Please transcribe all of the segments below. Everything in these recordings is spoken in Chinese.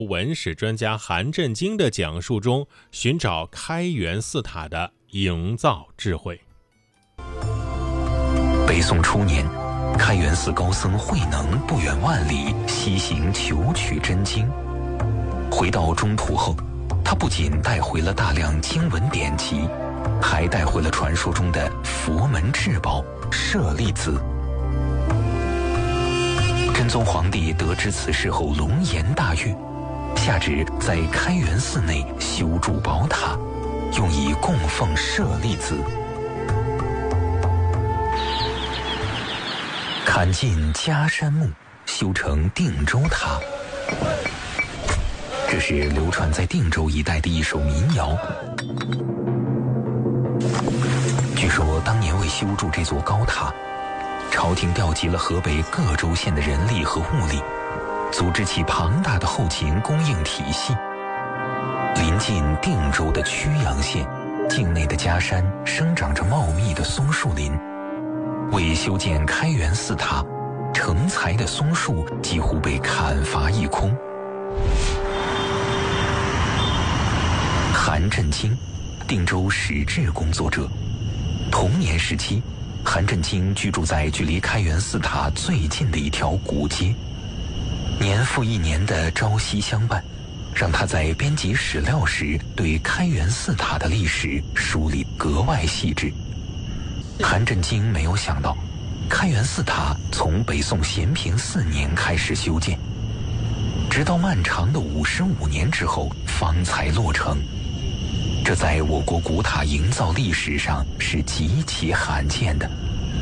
文史专家韩振京的讲述中，寻找开元寺塔的营造智慧。 北宋初年，开元寺高僧慧能不远万里西行求取真经。回到中土后，他不仅带回了大量经文典籍，还带回了传说中的佛门至宝舍利子。真宗皇帝得知此事后龙颜大悦，下旨在开元寺内修筑宝塔，用以供奉舍利子。砍尽迦山木，修成定州塔。这是流传在定州一带的一首民谣。据说当年为修筑这座高塔，朝廷调集了河北各州县的人力和物力，组织起庞大的后勤供应体系。临近定州的曲阳县境内的迦山生长着茂密的松树林，为修建开元寺塔，成材的松树几乎被砍伐一空。韩振京，定州史志工作者。同年时期，韩振京居住在距离开元寺塔最近的一条古街。年复一年的朝夕相伴，让他在编辑史料时对开元寺塔的历史梳理格外细致。韩振京没有想到，开元寺塔从北宋咸平4年开始修建，直到漫长的55年之后方才落成。这在我国古塔营造历史上是极其罕见的。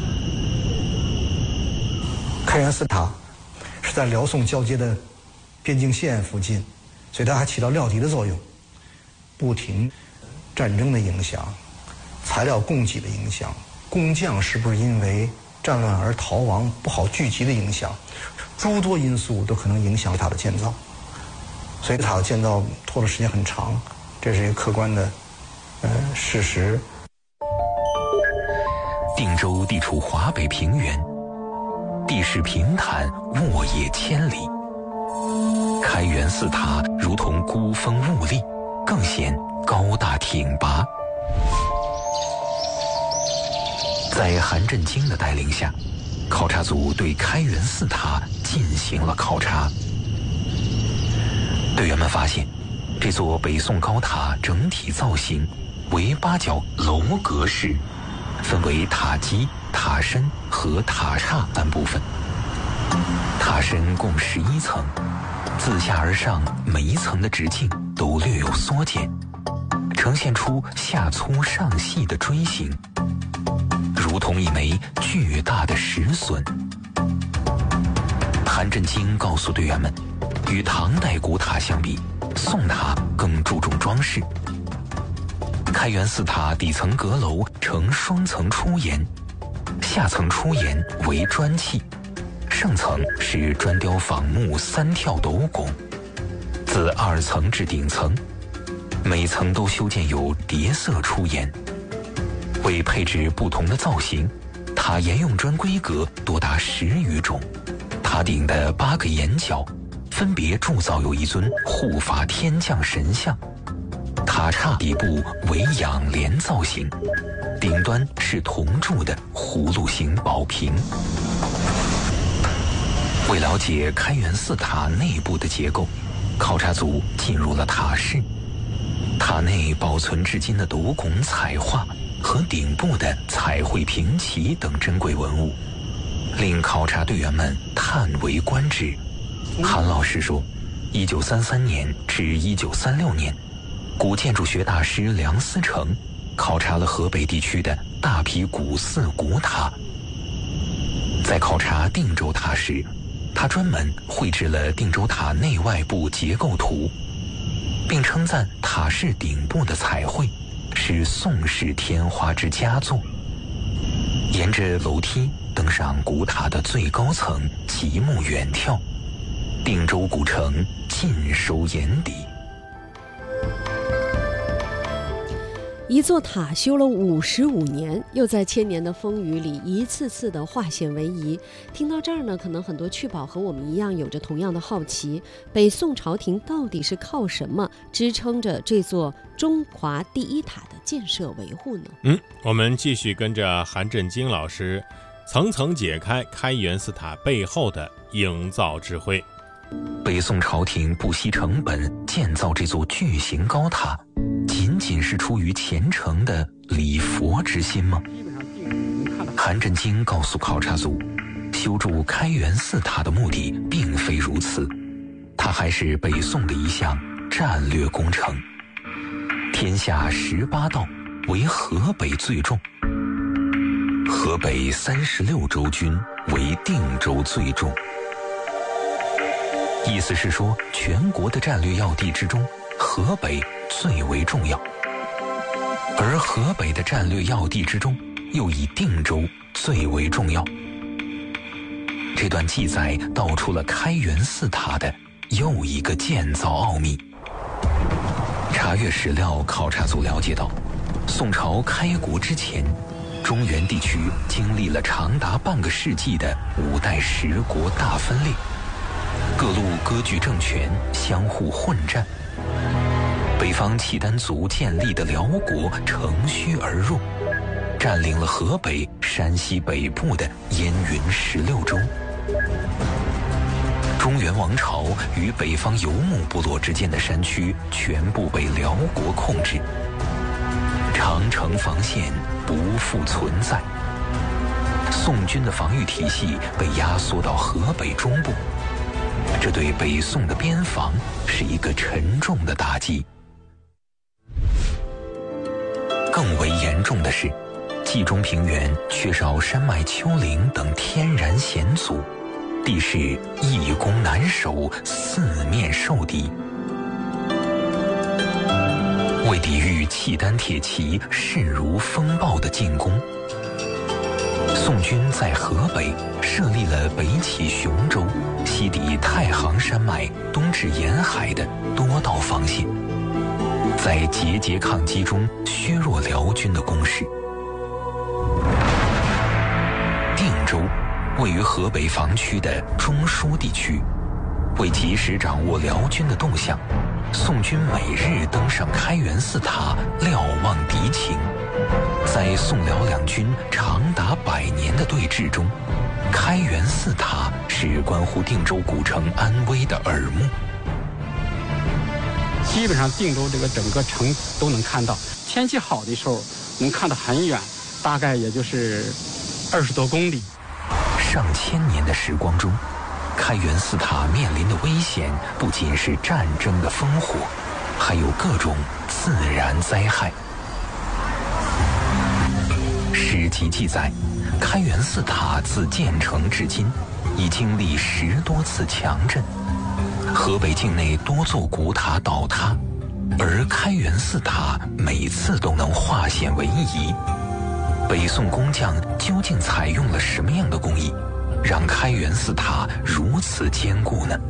开元寺塔是在辽宋交接的边境线附近，所以它还起到料敌的作用。不停战争的影响，材料供给的影响，工匠是不是因为战乱而逃亡不好聚集的影响，诸多因素都可能影响塔的建造。所以塔的建造拖的时间很长，这是一个客观的事实。 定州地处华北平原，地势平坦，沃野千里。开元寺塔如同孤峰兀立，更显高大挺拔。在韩振京的带领下，考察组对开元寺塔进行了考察。队员们发现，这座北宋高塔整体造型为8角楼阁式，分为塔基、塔身和塔刹3部分。塔身共11层，自下而上每一层的直径都略有缩减，呈现出下粗上细的锥形，如同一枚巨大的石笋。韩振京告诉队员们，与唐代古塔相比，宋塔更注重装饰。开元寺塔底层阁楼呈双层出檐，下层出檐为砖砌，上层是砖雕仿木3跳斗拱，自2层至顶层，每层都修建有叠色出檐。为配置不同的造型，塔沿用砖规格多达10余种。塔顶的8个檐角分别铸造有一尊护法天降神像，塔刹底部为仰莲造型，顶端是铜铸的葫芦形宝瓶。为了解开元寺塔内部的结构，考察组进入了塔室。塔内保存至今的斗拱彩画和顶部的彩绘屏旗等珍贵文物，令考察队员们叹为观止。韩老师说，1933年至1936年，古建筑学大师梁思成考察了河北地区的大批古寺古塔。在考察定州塔时，他专门绘制了定州塔内外部结构图，并称赞塔室顶部的彩绘是宋式天花之佳作。沿着楼梯登上古塔的最高层，极目远眺，定州古城尽收眼底。 一座塔修了55年，又在千年的风雨里一次次的化险为夷。听到这儿呢，可能很多趣宝和我们一样有着同样的好奇：北宋朝廷到底是靠什么支撑着这座中华第一塔的建设维护呢？ 我们继续跟着韩振京老师层层解开开元寺塔背后的营造智慧。 北宋朝廷不惜成本建造这座巨型高塔，仅仅是出于虔诚的礼佛之心吗？韩振京告诉考察组，修筑开元寺塔的目的并非如此，它还是北宋的一项战略工程。天下18道，为河北最重，河北36州军为定州最重。意思是说，全国的战略要地之中，河北最为重要，而河北的战略要地之中，又以定州最为重要。这段记载道出了开元寺塔的又一个建造奥秘。查阅史料，考察组了解到，宋朝开国之前，中原地区经历了长达半个世纪的5代10国大分裂，各路割据政权相互混战，北方契丹族建立的辽国乘虚而入，占领了河北、山西北部的燕云16州。中原王朝与北方游牧部落之间的山区全部被辽国控制，长城防线不复存在，宋军的防御体系被压缩到河北中部，这对北宋的边防是一个沉重的打击。更为严重的是，冀中平原缺少山脉、丘陵等天然险阻，地势易攻难守，四面受敌。为抵御契丹铁骑势如风暴的进攻，宋军在河北设立了北起雄州、西抵太行山脉、东至沿海的多道防线，在节节抗击中削弱辽军的攻势。定州位于河北防区的中枢地区，为及时掌握辽军的动向，宋军每日登上开元寺塔瞭望敌情。在宋辽两军长达100年的对峙中，开元寺塔是关乎定州古城安危的耳目。 基本上定州这个整个城都能看到，天气好的时候能看得很远，大概也就是20多公里。 上千年的时光中，开元寺塔面临的危险不仅是战争的烽火，还有各种自然灾害。史籍记载，开元寺塔自建成至今，已经历10多次强震，河北境内多座古塔倒塌，而开元寺塔每次都能化险为夷。北宋工匠究竟采用了什么样的工艺，让开元寺塔如此坚固呢？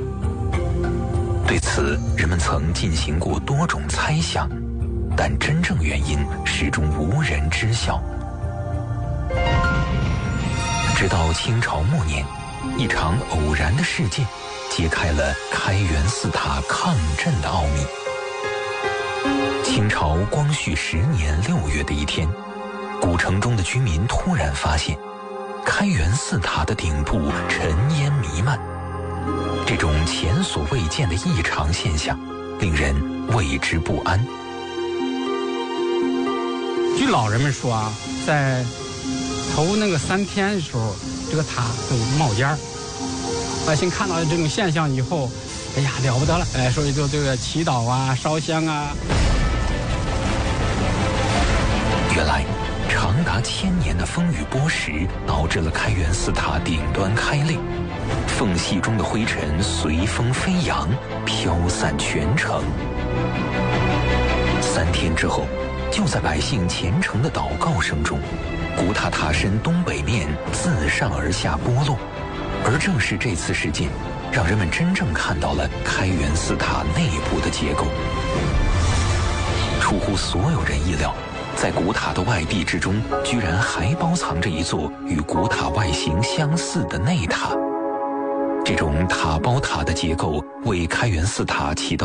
对此，人们曾进行过多种猜想，但真正原因始终无人知晓。直到清朝末年，一场偶然的事件揭开了开元寺塔抗震的奥秘。清朝光绪10年6月的一天，古城中的居民突然发现，开元寺塔的顶部尘烟弥漫。这种前所未见的异常现象，令人为之不安。 据老人们说啊，在头那个3天的时候，这个塔都冒烟儿。百姓看到这种现象以后，哎呀，了不得了，所以就这个祈祷啊、烧香啊。 原来，长达1000年的风雨剥蚀，导致了开元寺塔顶端开裂，缝隙中的灰尘随风飞扬，飘散全城。3天之后，就在百姓虔诚的祷告声中，古塔塔身东北面自上而下剥落，而正是这次事件，让人们真正看到了开元寺塔内部的结构。 出乎所有人意料，在古塔的外壁之中，居然还包藏着一座与古塔外形相似的内塔。这种塔包塔的结构为开元寺塔起到